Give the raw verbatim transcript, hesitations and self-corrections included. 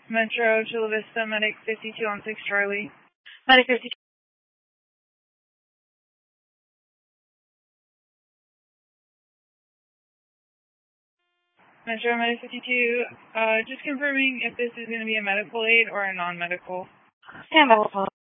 Metro, Chula Vista, Medic fifty-two on six Charlie. Medic fifty-two. Metro, Medic fifty-two, uh, just confirming if this is going to be a medical aid or a non-medical. Stand by.